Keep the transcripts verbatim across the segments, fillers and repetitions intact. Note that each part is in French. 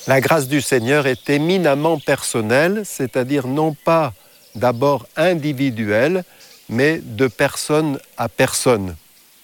La grâce du Seigneur est éminemment personnelle, c'est-à-dire non pas d'abord individuelle, mais de personne à personne.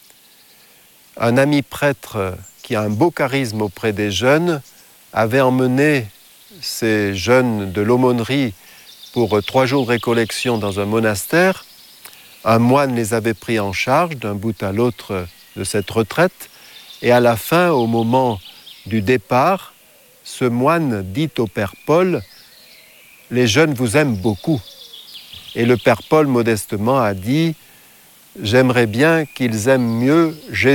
Un ami prêtre qui a un beau charisme auprès des jeunes avait emmené ces jeunes de l'aumônerie pour trois jours de récollection dans un monastère. Un moine les avait pris en charge d'un bout à l'autre de cette retraite. Et à la fin, au moment du départ, ce moine dit au Père Paul « Les jeunes vous aiment beaucoup ». Et le Père Paul, modestement, a dit « J'aimerais bien qu'ils aiment mieux Jésus ».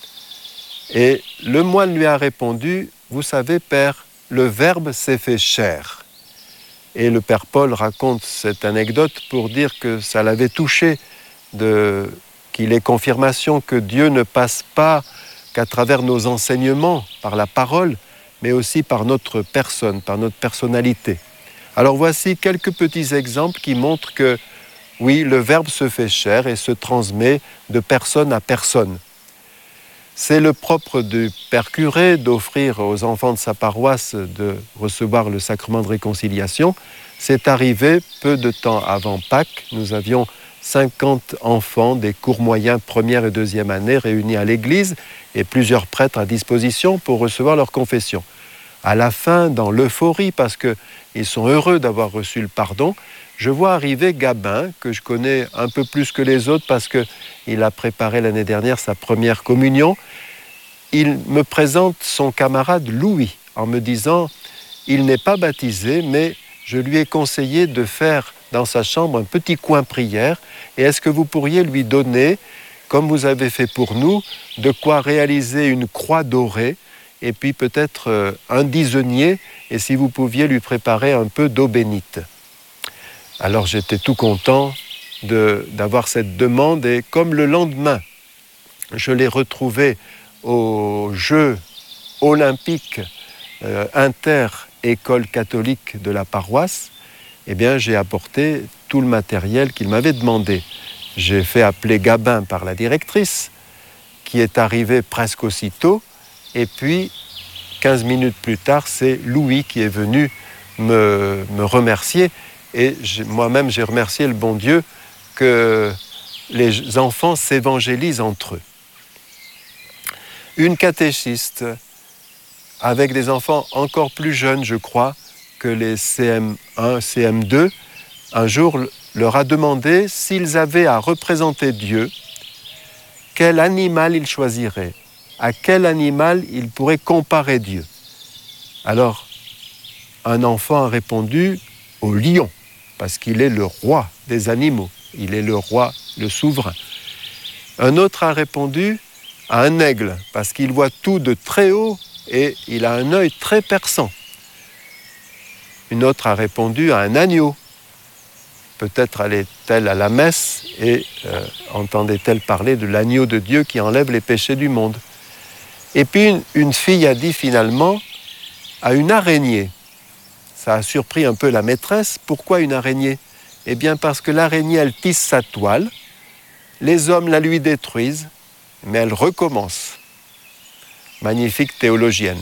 Et le moine lui a répondu « Vous savez, Père, le Verbe s'est fait chair ». Et le Père Paul raconte cette anecdote pour dire que ça l'avait touché, de, qu'il ait confirmation que Dieu ne passe pas qu'à travers nos enseignements, par la parole, mais aussi par notre personne, par notre personnalité. Alors voici quelques petits exemples qui montrent que, oui, le Verbe se fait chair et se transmet de personne à personne. C'est le propre du Père curé d'offrir aux enfants de sa paroisse de recevoir le sacrement de réconciliation. C'est arrivé peu de temps avant Pâques. Nous avions cinquante enfants des cours moyens première et deuxième année réunis à l'église et plusieurs prêtres à disposition pour recevoir leur confession. À la fin, dans l'euphorie, parce qu'ils sont heureux d'avoir reçu le pardon, je vois arriver Gabin, que je connais un peu plus que les autres parce qu'il a préparé l'année dernière sa première communion. Il me présente son camarade Louis en me disant « Il n'est pas baptisé, mais je lui ai conseillé de faire dans sa chambre un petit coin prière. Et est-ce que vous pourriez lui donner, comme vous avez fait pour nous, de quoi réaliser une croix dorée et puis peut-être euh, un disonnier, et si vous pouviez lui préparer un peu d'eau bénite ». Alors j'étais tout content de, d'avoir cette demande, et comme le lendemain, je l'ai retrouvé aux Jeux olympiques euh, inter-école catholique de la paroisse, eh bien j'ai apporté tout le matériel qu'il m'avait demandé. J'ai fait appeler Gabin par la directrice, qui est arrivée presque aussitôt, et puis quinze minutes plus tard, c'est Louis qui est venu me, me remercier. Et moi-même, j'ai remercié le bon Dieu que les enfants s'évangélisent entre eux. Une catéchiste avec des enfants encore plus jeunes, je crois, que les C M un, C M deux, un jour leur a demandé s'ils avaient à représenter Dieu, quel animal ils choisiraient, à quel animal ils pourraient comparer Dieu. Alors, un enfant a répondu au lion, parce qu'il est le roi des animaux, il est le roi, le souverain. Un autre a répondu à un aigle, parce qu'il voit tout de très haut et il a un œil très perçant. Une autre a répondu à un agneau. Peut-être allait-elle à la messe et euh, entendait-elle parler de l'agneau de Dieu qui enlève les péchés du monde. Et puis une, une fille a dit finalement à une araignée. Ça a surpris un peu la maîtresse. Pourquoi une araignée ? Eh bien parce que l'araignée, elle tisse sa toile, les hommes la lui détruisent, mais elle recommence. Magnifique théologienne.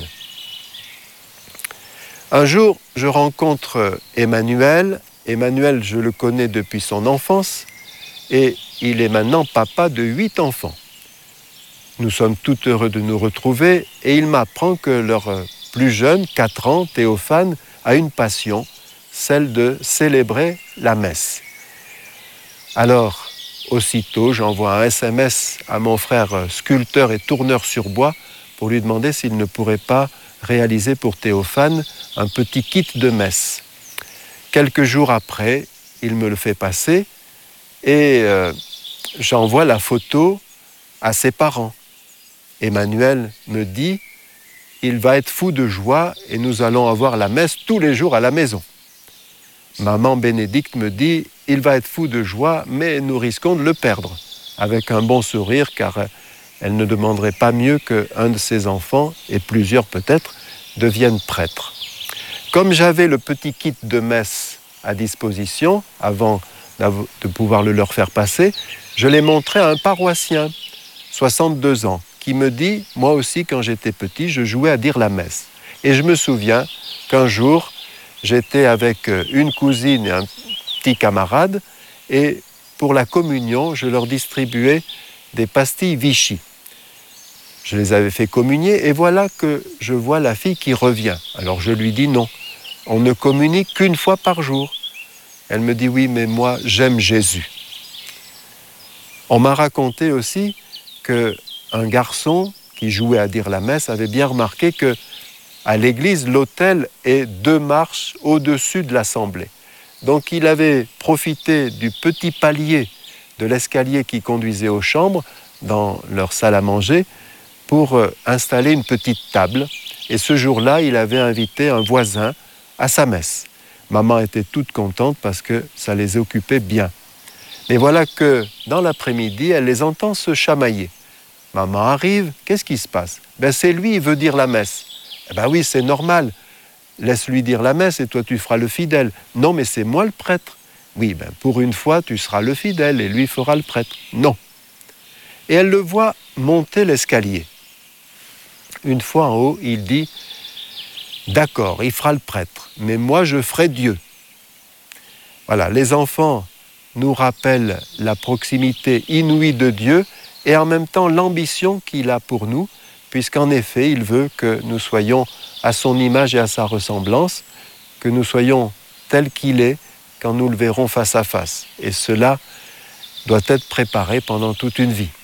Un jour, je rencontre Emmanuel. Emmanuel, je le connais depuis son enfance, et il est maintenant papa de huit enfants. Nous sommes tout heureux de nous retrouver, et il m'apprend que leur plus jeune, quatre ans, Théophane, a une passion, celle de célébrer la messe. Alors, aussitôt, j'envoie un S M S à mon frère sculpteur et tourneur sur bois pour lui demander s'il ne pourrait pas réaliser pour Théophane un petit kit de messe. Quelques jours après, il me le fait passer et euh, j'envoie la photo à ses parents. Emmanuel me dit « Il va être fou de joie et nous allons avoir la messe tous les jours à la maison ». Maman Bénédicte me dit « Il va être fou de joie, mais nous risquons de le perdre », avec un bon sourire, car elle ne demanderait pas mieux qu'un de ses enfants, et plusieurs peut-être, deviennent prêtres. Comme j'avais le petit kit de messe à disposition, avant de pouvoir le leur faire passer, je l'ai montré à un paroissien, soixante-deux ans, qui me dit « Moi aussi, quand j'étais petit, je jouais à dire la messe ». Et je me souviens qu'un jour, j'étais avec une cousine et un petit camarade, et pour la communion, je leur distribuais des pastilles Vichy. Je les avais fait communier, et voilà que je vois la fille qui revient. Alors je lui dis non, on ne communie qu'une fois par jour. Elle me dit oui, mais moi j'aime Jésus. On m'a raconté aussi qu'un garçon qui jouait à dire la messe avait bien remarqué que à l'église, l'autel est deux marches au-dessus de l'assemblée. Donc il avait profité du petit palier de l'escalier qui conduisait aux chambres, dans leur salle à manger, pour installer une petite table. Et ce jour-là, il avait invité un voisin à sa messe. Maman était toute contente parce que ça les occupait bien. Mais voilà que dans l'après-midi, elle les entend se chamailler. Maman arrive, qu'est-ce qui se passe? Ben c'est lui, il veut dire la messe. Eh ben oui, c'est normal. Laisse-lui dire la messe et toi tu feras le fidèle. Non, mais c'est moi le prêtre. Oui, ben pour une fois, tu seras le fidèle et lui fera le prêtre. Non. Et elle le voit monter l'escalier. Une fois en haut, il dit « D'accord, il fera le prêtre, mais moi je ferai Dieu. » Voilà, les enfants nous rappellent la proximité inouïe de Dieu et en même temps l'ambition qu'il a pour nous, puisqu'en effet, il veut que nous soyons à son image et à sa ressemblance, que nous soyons tels qu'il est quand nous le verrons face à face. Et cela doit être préparé pendant toute une vie.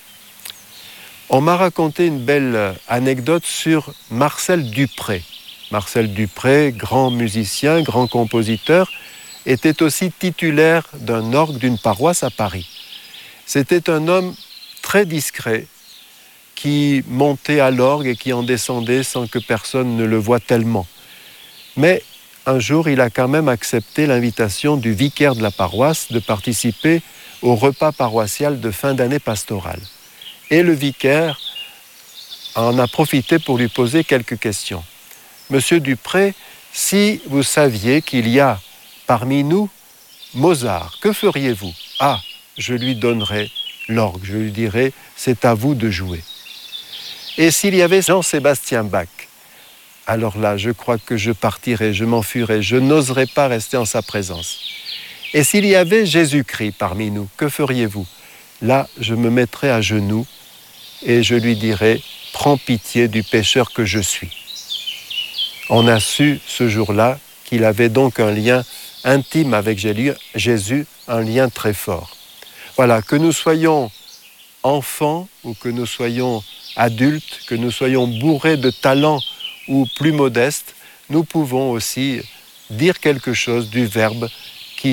On m'a raconté une belle anecdote sur Marcel Dupré. Marcel Dupré, grand musicien, grand compositeur, était aussi titulaire d'un orgue d'une paroisse à Paris. C'était un homme très discret, qui montait à l'orgue et qui en descendait sans que personne ne le voie tellement. Mais un jour, il a quand même accepté l'invitation du vicaire de la paroisse de participer au repas paroissial de fin d'année pastorale. Et le vicaire en a profité pour lui poser quelques questions. « Monsieur Dupré, si vous saviez qu'il y a parmi nous Mozart, que feriez-vous? » « Ah, je lui donnerais l'orgue, je lui dirais, c'est à vous de jouer. » Et s'il y avait Jean-Sébastien Bach, alors là, je crois que je partirais, je m'enfuirais, je n'oserais pas rester en sa présence. Et s'il y avait Jésus-Christ parmi nous, que feriez-vous? Là, je me mettrais à genoux et je lui dirais, prends pitié du pécheur que je suis. On a su ce jour-là qu'il avait donc un lien intime avec Jésus, un lien très fort. Voilà, que nous soyons enfants ou que nous soyons adultes, que nous soyons bourrés de talents ou plus modestes, nous pouvons aussi dire quelque chose du Verbe